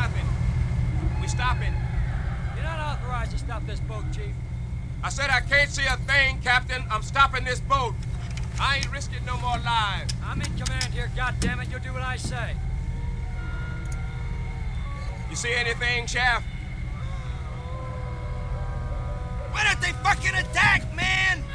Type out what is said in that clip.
nothing. We stopping. You're not authorized to stop this boat, Chief. I said I can't see a thing, Captain. I'm stopping this boat. I ain't risking no more lives. I'm in command here, goddammit. You'll do what I say. You see anything, Shaft? Why don't they fucking attack, man?